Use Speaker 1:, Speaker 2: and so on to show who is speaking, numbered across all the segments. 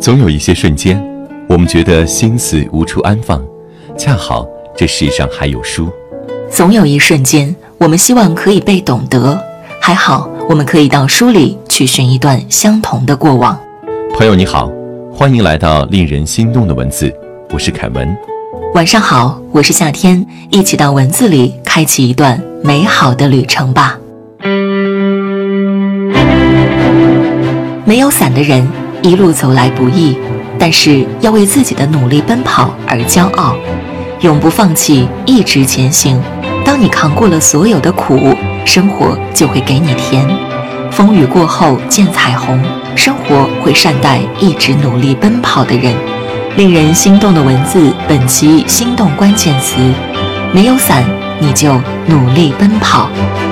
Speaker 1: 总有一些瞬间，我们觉得心思无处安放，恰好这世上还有书。
Speaker 2: 总有一瞬间，我们希望可以被懂得，还好我们可以到书里去寻一段相同的过往。
Speaker 1: 朋友你好，欢迎来到令人心动的文字，我是凯文。
Speaker 2: 晚上好，我是夏天，一起到文字里开启一段美好的旅程吧。没有伞的人一路走来不易，但是要为自己的努力奔跑而骄傲，永不放弃，一直前行。当你扛过了所有的苦，生活就会给你甜。风雨过后见彩虹，生活会善待一直努力奔跑的人。令人心动的文字，本期心动关键词：没有伞，你就努力奔跑。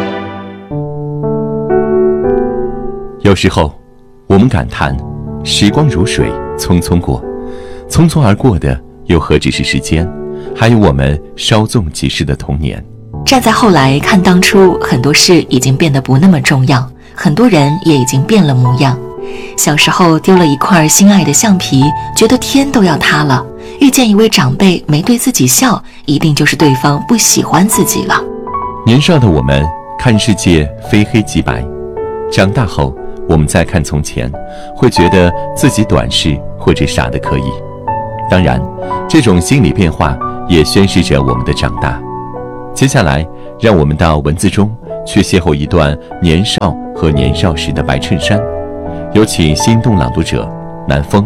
Speaker 1: 有时候我们感叹时光如水，匆匆过，匆匆而过的又何止是时间，还有我们稍纵即逝的童年。
Speaker 2: 站在后来看当初，很多事已经变得不那么重要，很多人也已经变了模样。小时候丢了一块心爱的橡皮，觉得天都要塌了。遇见一位长辈没对自己笑，一定就是对方不喜欢自己了。
Speaker 1: 年少的我们看世界非黑即白，长大后我们再看从前，会觉得自己短视或者傻得可以。当然，这种心理变化也宣示着我们的长大。接下来让我们到文字中去邂逅一段年少和年少时的白衬衫。有请心动朗读者南风。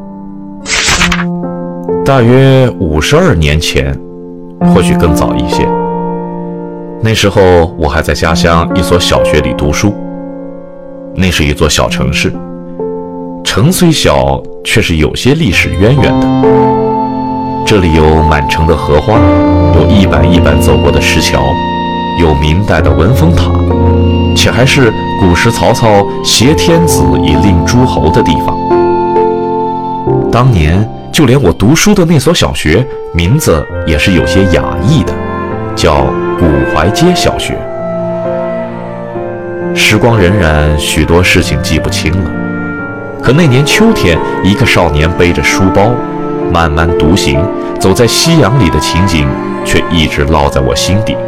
Speaker 3: 大约52年前，或许更早一些，那时候我还在家乡一所小学里读书。那是一座小城市，城虽小，却是有些历史渊源的。这里有满城的荷花，有一板一板走过的石桥，有明代的文峰塔，且还是古时曹操挟天子以令诸侯的地方。当年就连我读书的那所小学名字也是有些雅意的，叫古槐街小学。时光荏苒，许多事情记不清了。可那年秋天，一个少年背着书包慢慢独行，走在夕阳里的情景却一直烙在我心底。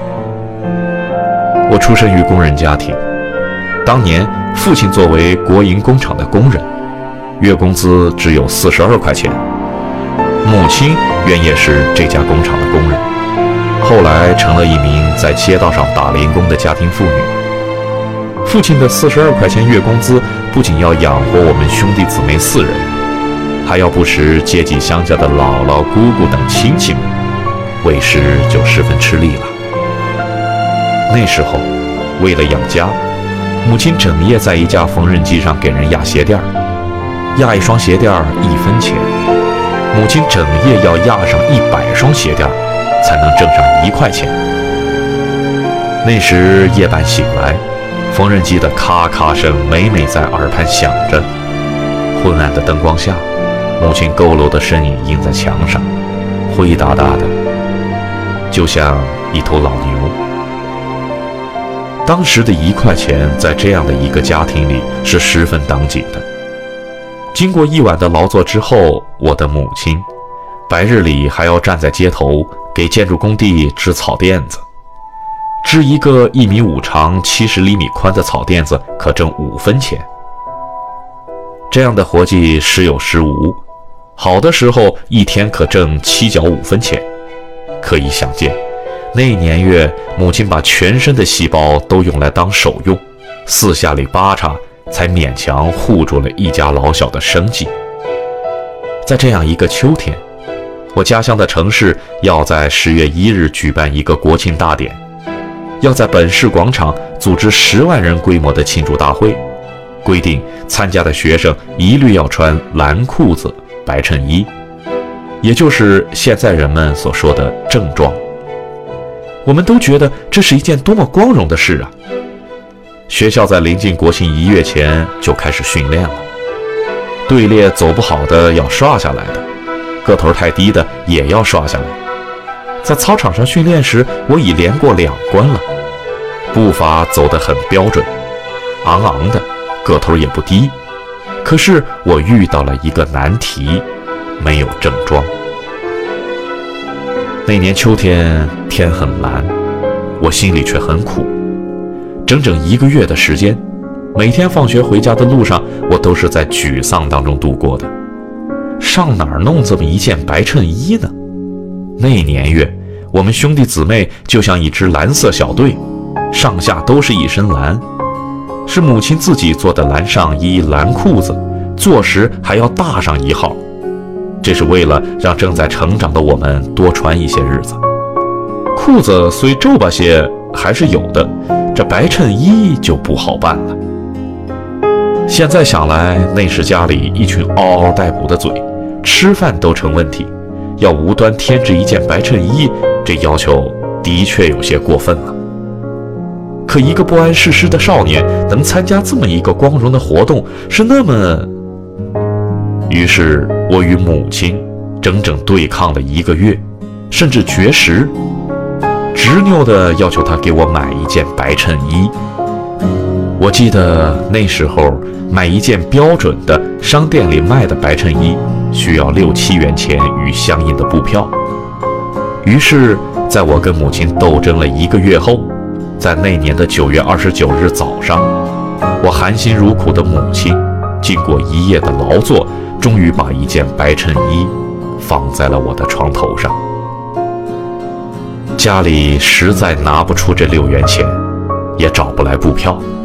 Speaker 3: 我出身于工人家庭，当年父亲作为国营工厂的工人，月工资只有42块钱。母亲原也是这家工厂的工人，后来成了一名在街道上打零工的家庭妇女。父亲的42块钱月工资不仅要养活我们兄弟姊妹4人，还要不时接济乡下的姥姥、姑姑等亲戚们，为食就十分吃力了。那时候，为了养家，母亲整夜在一架缝纫机上给人压鞋垫，压一双鞋垫1分钱。母亲整夜要压上100双鞋垫，才能挣上1块钱。那时夜半醒来，缝纫机的咔咔声每每在耳畔响着。昏暗的灯光下，母亲佝偻的身影映在墙上，灰哒哒的，就像一头老牛。当时的1块钱在这样的一个家庭里是十分当紧的。经过一晚的劳作之后，我的母亲白日里还要站在街头给建筑工地织草垫子。织一个1.5米长、70厘米宽的草垫子可挣5分钱。这样的活计时有时无，好的时候一天可挣7角5分钱。可以想见，那年月母亲把全身的细胞都用来当手用，4下里8叉才勉强护住了一家老小的生计。在这样一个秋天，我家乡的城市要在10月1日举办一个国庆大典，要在本市广场组织10万人规模的庆祝大会，规定参加的学生一律要穿蓝裤子、白衬衣，也就是现在人们所说的正装。我们都觉得这是一件多么光荣的事啊！学校在临近国庆1月前就开始训练了，队列走不好的要刷下来的，个头太低的也要刷下来。在操场上训练时，我已连过2关了，步伐走得很标准，昂昂的，个头也不低， 可是我遇到了一个难题，没有正装。那年秋天，天很蓝，我心里却很苦。整整1个月的时间，每天放学回家的路上，我都是在沮丧当中度过的。上哪儿弄这么一件白衬衣呢？那年月，我们兄弟姊妹就像一支蓝色小队，上下都是一身蓝，是母亲自己做的蓝上衣、蓝裤子，做时还要大上1号。这是为了让正在成长的我们多穿一些日子。裤子虽皱巴些还是有的，这白衬衣就不好办了。现在想来，那时家里一群嗷嗷待哺的嘴，吃饭都成问题，要无端添置一件白衬衣，这要求的确有些过分了。可一个不谙世事的少年能参加这么一个光荣的活动，是那么……于是我与母亲整整对抗了1个月，甚至绝食，执拗地要求她给我买一件白衬衣。我记得那时候买一件标准的商店里卖的白衬衣需要6、7元钱与相应的布票。于是在我跟母亲斗争了1个月后，在那年的9月29日早上，我含辛茹苦的母亲经过1夜的劳作，终于把一件白衬衣放在了我的床头上。家里实在拿不出这6元钱，也找不来布票，